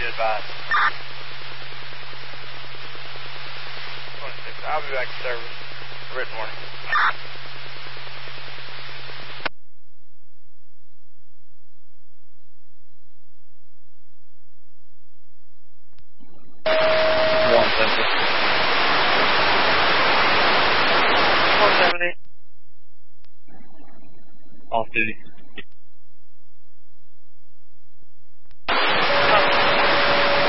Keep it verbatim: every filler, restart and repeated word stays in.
you advise? twenty-six, I'll be back to service. Written warning. one seventy. one seventy. Off duty.